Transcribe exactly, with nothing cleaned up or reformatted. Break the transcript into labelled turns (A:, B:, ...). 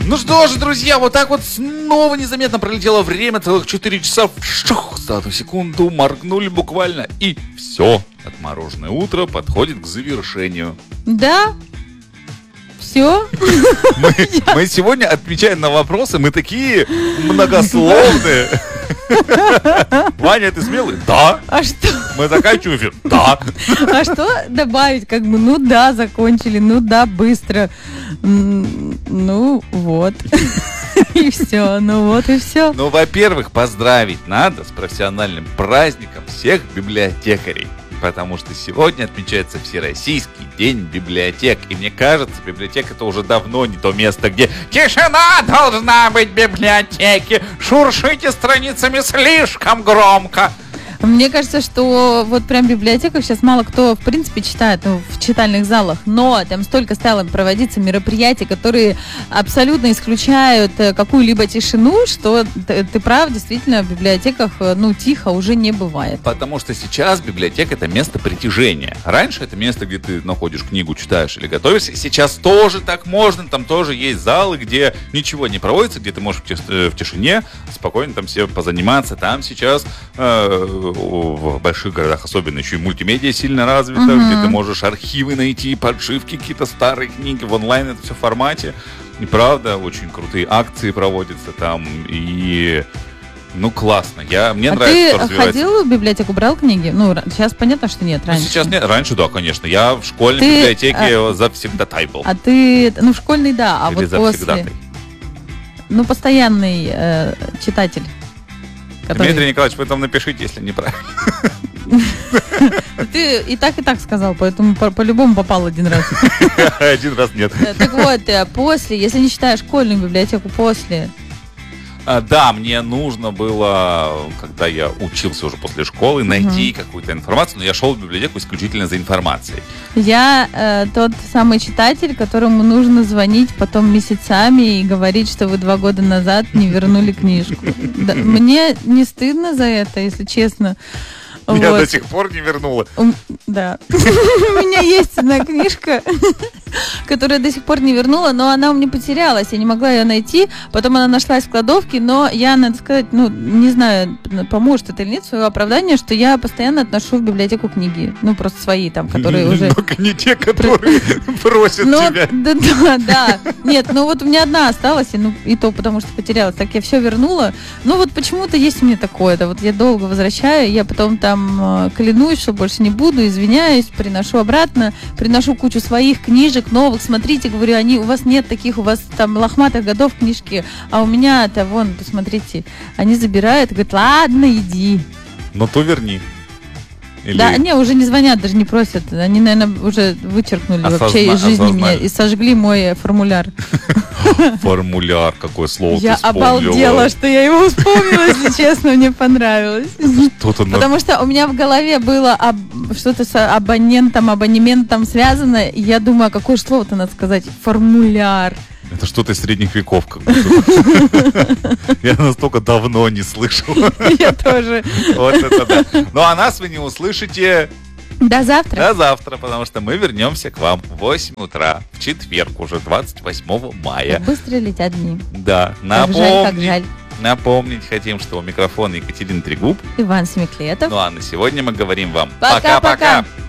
A: Ну что же, друзья, вот так вот снова незаметно пролетело время, целых четыре часа, шух, за одну секунду моргнули буквально, и все, отмороженное утро подходит к завершению.
B: Да, все.
A: Мы, мы сегодня отвечаем на вопросы, мы такие многословные. Ваня, ты смелый? Да.
B: А что?
A: Мы заканчиваем эфир? Да.
B: А что добавить? Как бы, ну да, закончили, ну да, быстро. Ну вот. И все, ну вот и все.
A: Ну, во-первых, поздравить надо с профессиональным праздником всех библиотекарей. Потому что сегодня отмечается Всероссийский день библиотек. И мне кажется, библиотека это уже давно не то место, где тишина должна быть в библиотеке. Шуршите страницами слишком громко.
B: Мне кажется, что вот прям в библиотеках сейчас мало кто, в принципе, читает, ну, в читальных залах, но там столько стало проводиться мероприятий, которые абсолютно исключают какую-либо тишину, что ты, ты прав, действительно, в библиотеках, ну, тихо уже не бывает.
A: Потому что сейчас библиотека — это место притяжения. Раньше это место, где ты находишь книгу, читаешь или готовишься. Сейчас тоже так можно, там тоже есть залы, где ничего не проводится, где ты можешь в тишине спокойно там себе позаниматься. Там сейчас... Э- в больших городах особенно еще и мультимедиа сильно развита, uh-huh. где ты можешь архивы найти, подшивки, какие-то старые книги в онлайн, это все в формате. И правда, очень крутые акции проводятся там, и ну классно. Я, мне
B: а
A: нравится,
B: что развивается. Ты ходил в библиотеку, брал книги? Ну, сейчас понятно, что нет, раньше.
A: Ну, сейчас нет, раньше, да, конечно. Я в школьной ты, библиотеке а, завсегдатай был.
B: А ты, ну, в школьной, да, а
A: Или
B: вот после... Ну, постоянный э, читатель.
A: Который... Дмитрий Николаевич, вы там напишите, если неправильно.
B: Ты и так, и так сказал, поэтому по- по-любому попал один раз.
A: Один раз нет.
B: Так вот, после, если не считаешь школьную библиотеку, после...
A: А, да, мне нужно было, когда я учился уже после школы, найти uh-huh. какую-то информацию, но я шел в библиотеку исключительно за информацией.
B: Я э, тот самый читатель, которому нужно звонить потом месяцами и говорить, что вы два года назад не вернули книжку. Да, мне не стыдно за это, если честно.
A: Я вот. До сих пор не вернула.
B: Да. У меня есть одна книжка, которую я до сих пор не вернула, но она у меня потерялась, я не могла ее найти. Потом она нашлась в кладовке, но я, надо сказать, ну, не знаю, поможет это или нет, свое оправдание, что я постоянно отношу в библиотеку книги. Ну, просто свои там, которые уже...
A: Только не те, которые просят тебя.
B: Да, да, да. Нет, ну вот у меня одна осталась, и, ну, и то потому что потерялась. Так я все вернула. Ну вот почему-то есть у меня такое, да, вот я долго возвращаю, я потом там клянусь, что больше не буду, извиняюсь, приношу обратно, приношу кучу своих книжек, новых, смотрите, говорю, они, у вас нет таких, у вас там лохматых годов книжки, а у меня-то, вон, посмотрите, они забирают, говорят, ладно, иди.
A: Ну, то верни. Или...
B: Да, не, уже не звонят, даже не просят. Они, наверное, уже вычеркнули Осозна... вообще из жизни меня и сожгли мой формуляр.
A: Формуляр, какое слово
B: я ты вспомнила. Я обалдела, что я его вспомнила, если честно, мне понравилось. Потому что у меня в голове было об... что-то с абонентом, абонементом связано, и я думаю, а какое слово-то надо сказать? Формуляр.
A: Это что-то из средних веков как будто. Я настолько давно не слышал.
B: Я тоже.
A: Вот это да. Ну а нас вы не услышите...
B: До завтра.
A: До завтра, потому что мы вернемся к вам в восемь утра, в четверг, уже двадцать восьмого мая.
B: Как быстро летят дни.
A: Да.
B: Как жаль, как жаль.
A: Напомнить хотим, что у микрофона Екатерина Трегуб.
B: Иван Смеклетов.
A: Ну а на сегодня мы говорим вам
B: пока-пока.